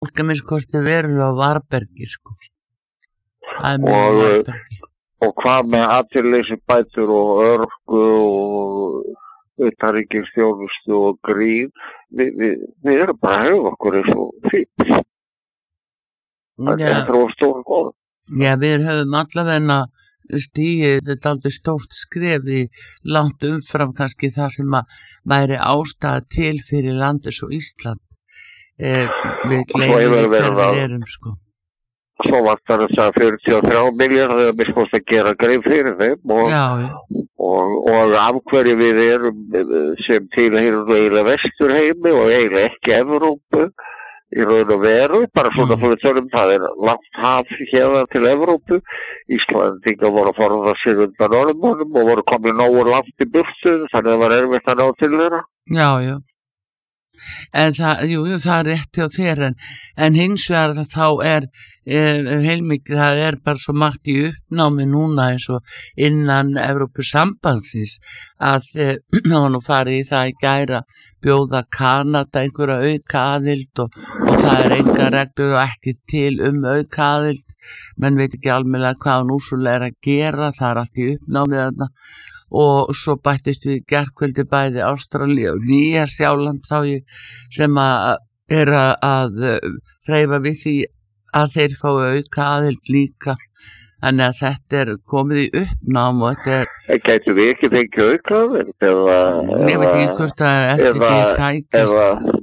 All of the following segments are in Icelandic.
fólk að minnst kosti verulega á varbergi, sko. Það er mjög varbergi. Og hvað með atvinnuleysisbætur og örorku og utanríkisþjónustu og grín, við erum bara að hafa okkur eins og fínt. Það er þróa stóra góð. Já, við höfum allavegna stigið þetta aldrei stórt skref í langt umfram kannski það sem að væri ástæða til fyrir landið svo Ísland. Við gleymum því þegar við erum, sko. Svo vantar þess að 43 milljarðar þegar við skoðum að gera grein fyrir þeim og af hverju við erum sem tilheyrum eiginlega Vesturheimi og eiginlega ekki Evrópu í raun og veru, bara svona fyrir tölum, það er langt haf hérna til Evrópu. Íslandingar voru að forða sig undan Norðmönnum og voru komið nógu langt í burtu, þannig að það var erfitt að ná til þeirra. Já. En það er rétt hjá þér, en hins vegar þá er heilmikið, það er bara svo margt í uppnámi núna eins og innan Evrópusambandsins að það var nú farið í það í gæra bjóða Kanada einhverja auka aðild og það er enga reglur og ekki til auka aðild, menn veit ekki almennilega hvað hún úsulega er að gera, það er allt í uppnámið þarna. Og svo bættist við gærkvöldi bæði Ástralía og Nýja-Sjáland sá ég sem að er að hreyfa við því að þeir fái auka aðild líka. Þannig að þetta er komið í uppnám og þetta er... Gætu við ekki fengið auka aðild? Ég veit ekki hvort það er eftir því sækast.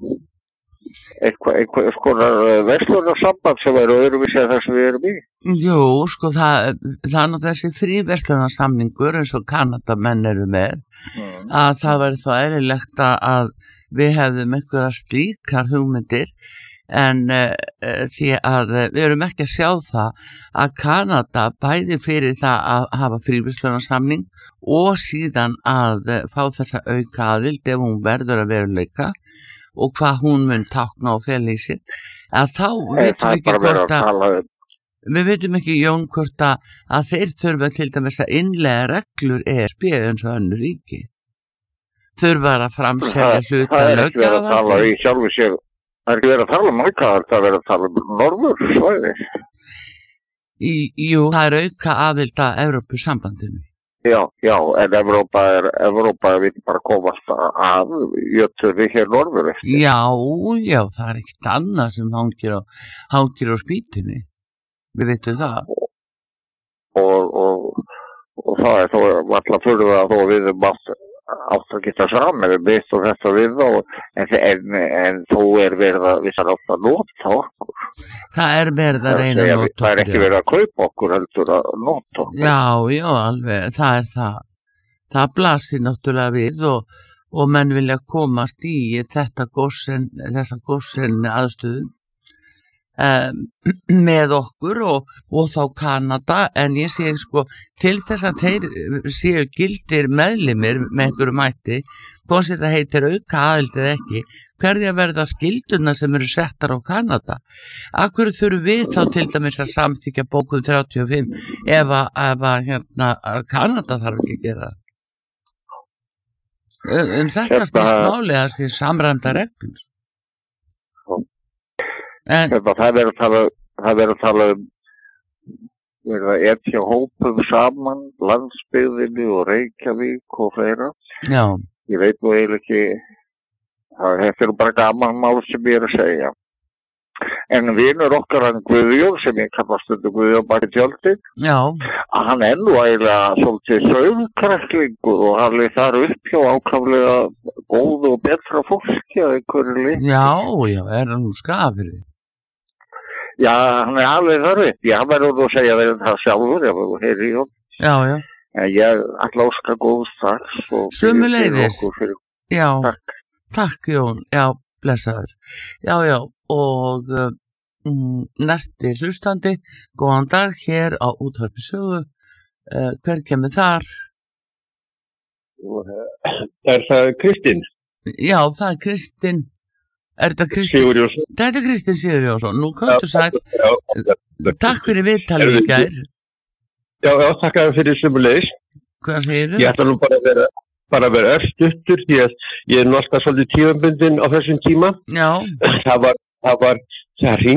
Eitthvað skonar verslunarssamband sem er öðruvísi að það sem við erum í? Jú, sko, það er nú þessi fríverslunarsamningur eins og Kanadamenn eru með, að það væri þá eðlilegt að við hefðum einhverja slíkar hugmyndir, en því að við erum ekki að sjá það að Kanada bæði fyrir það að hafa fríverslunarsamning og síðan að fá þessa auka aðild ef hún verður að veruleika og hvað hún mun tákna og fela í sér, að þá veitum ekki hvort að við veitum ekki, Jón, hvort að þeir þurfa til dæmis að innlega reglur ESB eins og önnur ríki þurfa að framselja hluta löggjafarvaldi. Það er ekki verið að tala um aukaðild, það er verið að tala um norðursvæði. Jú, það er auka aðild að Evrópusambandinu. Já, en Evrópa er við bara komast að jötunni hér norður eftir. Já, það er ekkert annað sem hangir á spýtunni. Við veitum það. Og það er þó alltaf fyrir að þó við átt að geta saman við mitt og þetta við en þó er verið að við þarf átt að nota okkur. Það er verið að reyna að nota okkur. Það er ekki verið að kaupa okkur heldur að nota okkur. Já, alveg, það er það. Það blasir náttúrulega við og menn vilja komast í þessa gósen aðstöðu með okkur og þá Kanada, en ég sé sko til þess að þeir séu gildir meðlimir með einhverju mætti, hvort þetta heitir auka aðild eða ekki, hverja verða skildurna sem eru settar á Kanada? Akkur þurfum við þá til dæmis að samþykja bókun 35 ef Kanada þarf ekki að gera það? Þetta snýst máli að sé samræmda reglum. Það verður að tala um etja hópum saman, landsbyggðinni og Reykjavík og fleira. Já. Ég veit nú eiginlega ekki, þetta er bara gaman mál sem ég er að segja. En vinur okkar hann Guðjón, sem ég kallast undir Guðjón baki tjöldi, hann er nú eiginlega svolítið sögkræklingur og hann er þar upp hjá ákaflega góðu og betra fólki að einhverju líka. Já, er hann nú skafirði? Já, hann er alveg þar upp. Hann verður nú að segja verið það sjálfur, ég var hér í hún. Já. En ég ætla að óska góðs takk. Sömuleiðis. Já, takk Jón, já, blessaður. Já, og næsti hlustandi, góðan dag hér á Útvarpi Sögu. Hver kemur þar? Er það Kristín? Já, það er Kristín. Er þetta Kristín? Sigurjónsson. Þetta er Kristín Sigurjónsson. Nú komdu sæll. Takk fyrir viðtalið í gær. Já, takk fyrir sömuleiðis. Hvað segirðu? Ég ætla nú bara að vera öllstuttur því að ég er alltaf svolítið tímabundin á þessum tíma. Já. Það það